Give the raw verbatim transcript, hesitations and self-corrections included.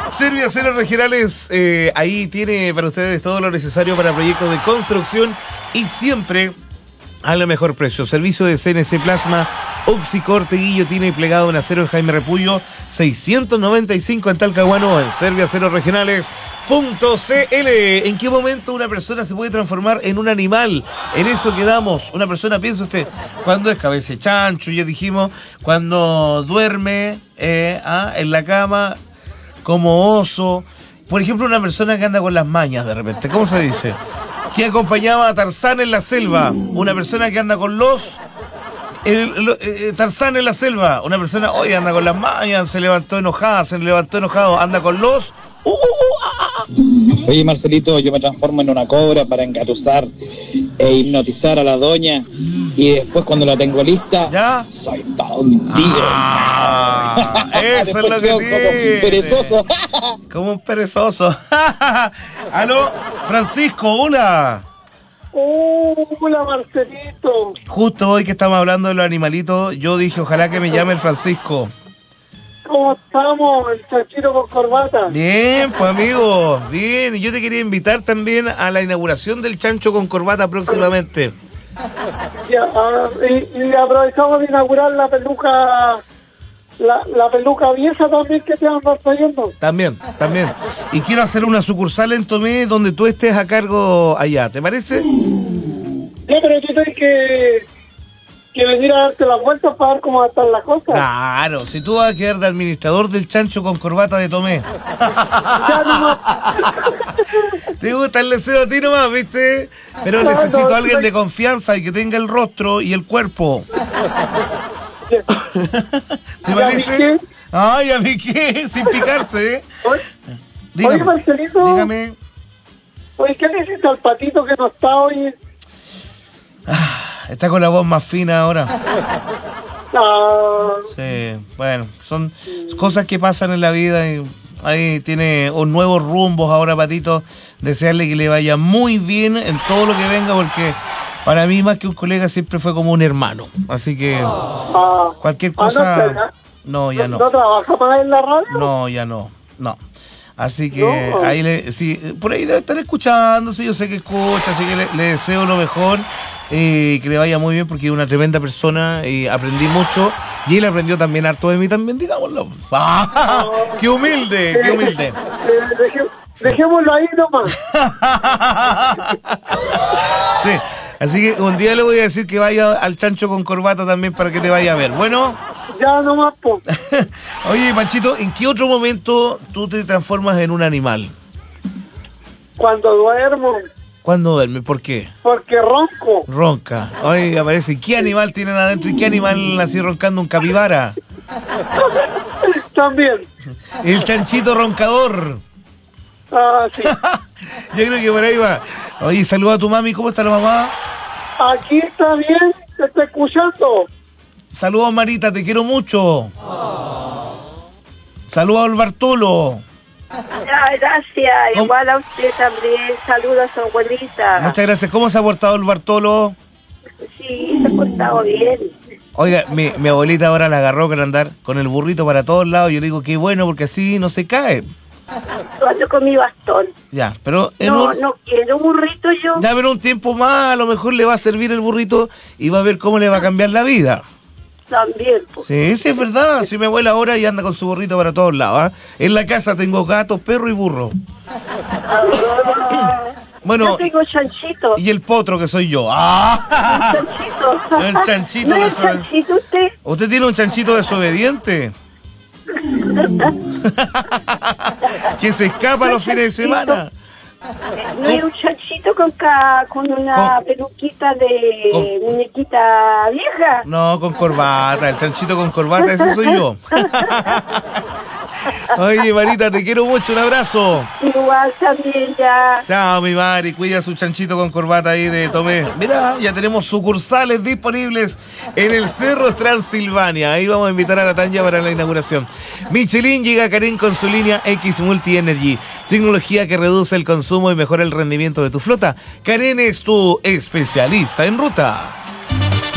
Servio Aceros Regionales, eh, ahí tiene para ustedes todo lo necesario para proyectos de construcción y siempre a lo mejor precio. Servicio de C N C Plasma, Oxicor, Guillo tiene plegado en acero en Jaime Repullo, seiscientos noventa y cinco en Talcahuano, en Servio Aceros Regionales punto c l. ¿En qué momento una persona se puede transformar en un animal? En eso quedamos. Una persona, piensa usted, cuando es cabeza de chancho, ya dijimos, cuando duerme eh, ah, en la cama como oso. Por ejemplo, una persona que anda con las mañas de repente, ¿cómo se dice? Que acompañaba a Tarzán en la selva. Una persona que anda con los... El, el, el, Tarzán en la selva. Una persona, hoy anda con las mañas, se levantó enojada, se levantó enojado, anda con los... Uh, uh, uh, ah, ah. Oye, Marcelito, yo me transformo en una cobra para engatusar e hipnotizar a la doña y después cuando la tengo lista, ¿ya? Soy todo un tigre. Ah, eso es lo que tiene. Como un perezoso. Como un perezoso. Aló, Francisco, hola. Oh, hola Marcelito. Justo hoy que estamos hablando de los animalitos, yo dije, ojalá que me llame el Francisco. ¿Cómo estamos? El chanchito con corbata. Bien, pues amigo, bien. Y yo te quería invitar también a la inauguración del chancho con corbata próximamente. Ya, uh, y, y aprovechamos de inaugurar la peluca, la, la peluca vieja también que te andas trayendo. También, también. Y quiero hacer una sucursal en Tomé donde tú estés a cargo allá, ¿te parece? Ya, pero tú tienes que... que venir a darte las vueltas para ver cómo están las cosas. Claro, si tú vas a quedar de administrador del chancho con corbata de Tomé. Ya nomás. Te gusta el deseo a ti nomás, ¿viste? Pero No, necesito no, a alguien no. de confianza y que tenga el rostro y el cuerpo. Ya. ¿Te ¿Y a parece? mí qué? Ay, ¿a mí qué? Sin picarse, ¿eh? Oye, Dígame, oye, Marcelito. dígame. Oye, ¿qué necesita el patito que no está hoy? Está con la voz más fina ahora. Ah, Sí, bueno, son cosas que pasan en la vida y ahí tiene un nuevos rumbos ahora, Patito. Desearle que le vaya muy bien en todo lo que venga, porque para mí más que un colega siempre fue como un hermano. Así que ah, cualquier ah, no, cosa... espera. No, ya ¿No no. trabaja más en la radio? No, ya no, no. Así que No. ahí le, sí, por ahí debe estar escuchando, sí, yo sé que escucha, así que le, le deseo lo mejor, eh, que le vaya muy bien porque es una tremenda persona, y aprendí mucho y él aprendió también harto de mí también, digámoslo. ¡Ah! ¡Qué humilde, qué humilde! Eh, deje- Dejémoslo ahí nomás. Sí, así que un día le voy a decir que vaya al chancho con corbata también para que te vaya a ver. Bueno, Ya nomás, po. oye, Panchito, ¿en qué otro momento tú te transformas en un animal? Cuando duermo, ¿Cuándo duermes? ¿Por qué? porque ronco. Ronca. Oye, aparece. ¿Qué animal tienen adentro y qué animal así roncando? Un capibara. También. El chanchito roncador. Ah, sí. Yo creo que por ahí va. Oye, saluda a tu mami. ¿Cómo está la mamá? Aquí está bien, te estoy escuchando. Saludos, Marita. Te quiero mucho. Saludos al Bartolo. Ya, gracias. ¿Cómo? Igual a usted también. Saludos a su abuelita. Muchas gracias. ¿Cómo se ha portado el Bartolo? Sí, se ha portado bien. Oiga, mi, mi abuelita ahora la agarró con andar con el burrito para todos lados. Yo le digo, qué bueno, porque así no se cae. Yo ando con mi bastón. Ya, pero en No, un... no quiero burrito yo. Ya, pero un tiempo más, a lo mejor le va a servir el burrito y va a ver cómo le va a cambiar la vida. También, pues. Sí, sí, es verdad. Si mi abuela ahora y anda con su burrito para todos lados. ¿Ah? En la casa tengo gatos, perro y burro. Ah, Bueno, yo tengo chanchito. y el potro que soy yo. ¡Ah! Chanchito. El chanchito ¿No de es su- chanchito usted? ¿Usted tiene un chanchito desobediente? Que se escapa los fines de semana. No es un chanchito con, ca- con una Con- peluquita de con- muñequita vieja. No, con corbata. El chanchito con corbata, ese soy yo. Oye, Marita, te quiero mucho. Un abrazo. Igual también ya. Chao, mi Mari, cuida su chanchito con corbata ahí de Tomé. Mira, ya tenemos sucursales disponibles en el Cerro Transilvania. Ahí vamos a invitar a la Tanya para la inauguración. Michelin llega a Karen con su línea X Multi Energy. Tecnología que reduce el consumo y mejora el rendimiento de tu flota. Karen es tu especialista en ruta.